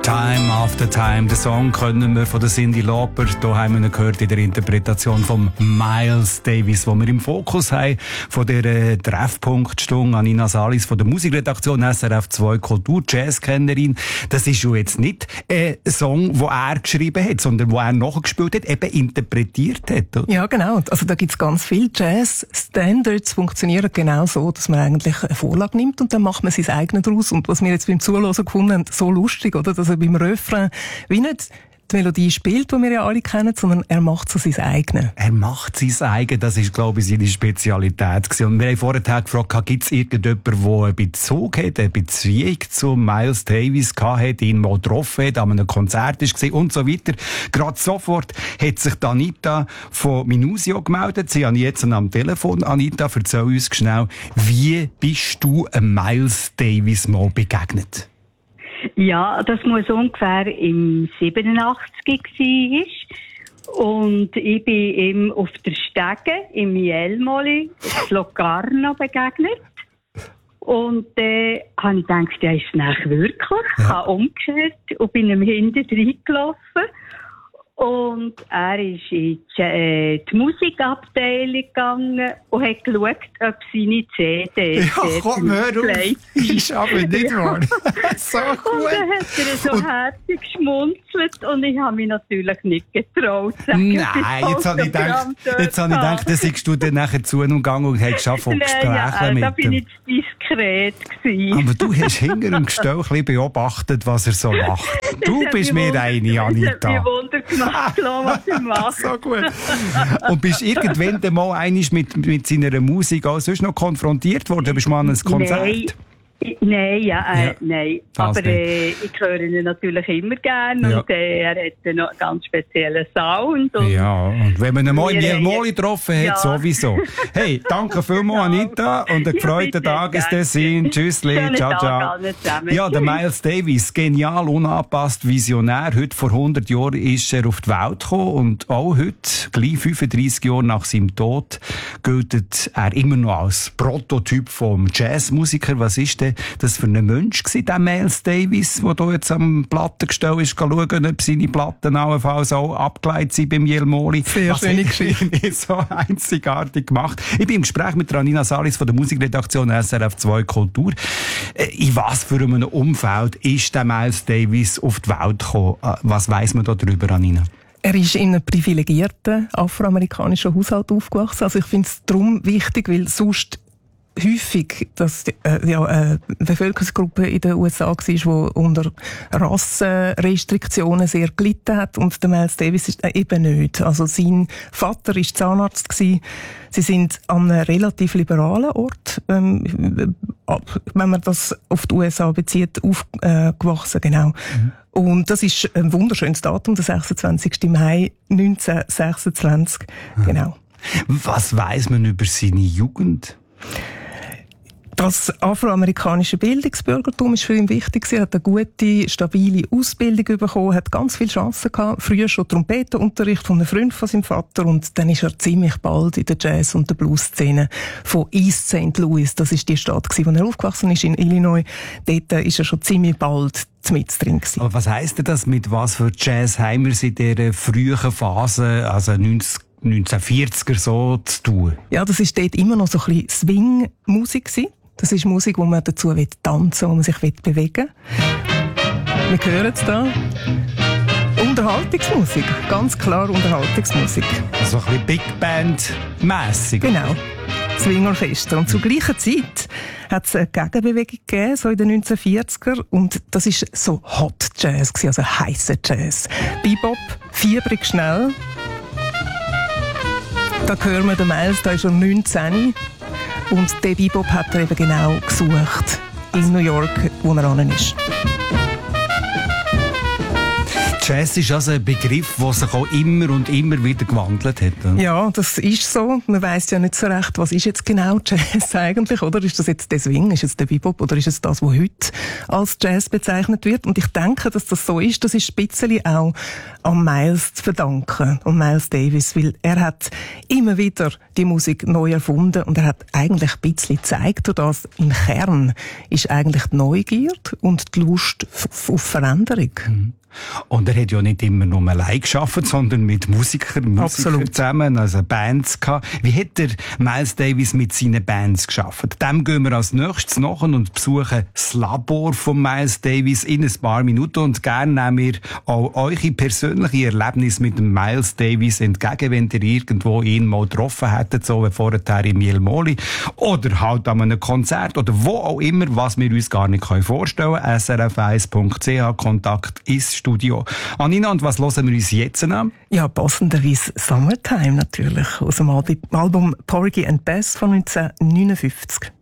Time After Time. Den Song kennen wir von der Cyndi Lauper. Hier haben wir ihn gehört in der Interpretation von Miles Davis, wo wir im Fokus haben von der Treffpunktstunde. Anina Salis von der Musikredaktion SRF 2 Kultur, Jazzkennerin. Das ist ja jetzt nicht ein Song, den er geschrieben hat, sondern den er nachgespielt hat, eben interpretiert hat. Oder? Ja, genau. Also da gibt's ganz viele Jazz-Standards, funktionieren genau so, dass man eigentlich eine Vorlage nimmt und dann macht man sein eigenes draus. Und was wir jetzt beim Zuhören gefunden haben, so lustig, oder? Dass er beim Refrain wie nicht die Melodie spielt, die wir ja alle kennen, sondern er macht so sein eigenes. Er macht sein eigenes, das ist, glaube ich, seine Spezialität gewesen. Und wir haben vorher gefragt, gibt es irgendjemanden, der einen Bezug hat, eine Beziehung zu Miles Davis hatte, ihn mal getroffen hat, an einem Konzert war und so weiter. Gerade sofort hat sich Anita von Minusio gemeldet. Sie haben jetzt am Telefon. Anita, erzähl uns schnell, wie bist du Miles Davis mal begegnet? Ja, das muss ungefähr im 87 gewesen. Und ich bin ihm auf der Stege im Jelmoli, in Locarno begegnet. Und dann habe ich gedacht, ja, ist es nicht wirklich? Ich habe umgekehrt und bin ihm hinten reingelaufen. Und er ist in die Musikabteilung gegangen und hat geschaut, ob seine CD ja, komm, hör auf. Ist aber nicht wahr. So gut. Und dann hat er so herzig geschmunzelt und ich habe mich natürlich nicht getraut. Nein, jetzt habe ich gedacht, dann siehst du dann nachher zu und gegangen und hättest schon von Gesprächen mit da bin ich diskret gewesen. Aber du hast hinter dem Gestell ein bisschen beobachtet, was er so macht. Du bist mir eine, Anita. Das hat mich Wunder gemacht, was ich mache. So gut. Und bist irgendwann dann mal einmal mit seiner Musik auch sonst noch konfrontiert worden? Bist du mal an ein Konzert? Nein. Aber ich höre ihn natürlich immer gerne und er hat einen ganz speziellen Sound. Und und wenn man ihn mal im Jelmoli getroffen hat, sowieso. Hey, danke vielmals, Anita, und einen gefreuten Tag ist das Sinn. Tschüssli, ciao, ciao. Ja, der Miles Davis, genial, unangepasst, visionär. Heute vor 100 Jahren ist er auf die Welt gekommen und auch heute, gleich 35 Jahre nach seinem Tod, gilt er immer noch als Prototyp vom Jazzmusiker. Was ist denn das für ein Mensch gewesen, der Miles Davis, der hier jetzt am Plattengestell ist, schauen, ob seine Platten allenfalls auch abgeleitet sind beim Jelmoli. Sehr schöne Geschichte. So einzigartig gemacht. Ich bin im Gespräch mit Anina Salis von der Musikredaktion SRF 2 Kultur. In was für einem Umfeld ist der Miles Davis auf die Welt gekommen? Was weiss man darüber, Anina? Er ist in einem privilegierten afroamerikanischen Haushalt aufgewachsen. Also ich finde es darum wichtig, weil sonst häufig, dass eine Bevölkerungsgruppe in den USA war, die unter Rassenrestriktionen sehr gelitten hat und der Miles Davis ist eben nicht. Also sein Vater war Zahnarzt gewesen. Sie sind an einem relativ liberalen Ort, wenn man das auf die USA bezieht, aufgewachsen, genau. Mhm. Und das ist ein wunderschönes Datum, der 26. Mai 1926, genau. Was weiss man über seine Jugend? Das afroamerikanische Bildungsbürgertum ist für ihn wichtig. Er hat eine gute, stabile Ausbildung bekommen, hat ganz viele Chancen gehabt. Früher schon Trompetenunterricht von einem Freund von seinem Vater und dann ist er ziemlich bald in der Jazz- und der Blues-Szene von East St. Louis. Das ist die Stadt, wo er aufgewachsen ist, in Illinois. Dort ist er schon ziemlich bald mit drin gewesen. Aber was heisst denn das, mit was für Jazz haben wir in dieser frühen Phase, also 1940er so zu tun? Ja, das ist dort immer noch so ein bisschen Swing-Musik gewesen. Das ist Musik, wo man dazu tanzen will, wo man sich bewegen will. Wir hören es da. Unterhaltungsmusik. Ganz klar Unterhaltungsmusik. So ein bisschen Big Band-mässig. Genau. Swingorchester. Und zur gleichen Zeit hat es eine Gegenbewegung gegeben, so in den 1940er. Und das war so Hot Jazz, also heisser Jazz. Bebop, fiebrig schnell. Da hören wir den Miles, da ist er 19. Und den Bebop hat er eben genau gesucht in New York, wo er hin ist. Jazz ist also ein Begriff, der sich auch immer und immer wieder gewandelt hat. Ja, das ist so. Man weiss ja nicht so recht, was ist jetzt genau Jazz eigentlich, oder? Ist das jetzt der Swing, ist es der Bebop oder ist es das, was heute als Jazz bezeichnet wird? Und ich denke, dass das so ist, das ist ein bisschen auch an Miles zu verdanken, an Miles Davis, weil er hat immer wieder die Musik neu erfunden und er hat eigentlich ein bisschen gezeigt, durch das im Kern ist eigentlich die Neugierde und die Lust auf Veränderung. Mhm. Und er hat ja nicht immer nur allein gearbeitet, sondern mit Musikern zusammen, also Bands gehabt. Wie hat der Miles Davis mit seinen Bands gearbeitet? Dem gehen wir als nächstes nach und besuchen das Labor von Miles Davis in ein paar Minuten. Und gerne nehmen wir auch eure persönliche Erlebnisse mit dem Miles Davis entgegen, wenn ihr irgendwo ihn mal getroffen hättet, so wie vorher im Jelmoli, oder halt an einem Konzert, oder wo auch immer, was wir uns gar nicht vorstellen können. srf1.ch, Kontakt ist Studio. Anina, und was hören wir uns jetzt an? Ja, passenderweise Summertime natürlich, aus dem Album Porgy and Bess von 1959.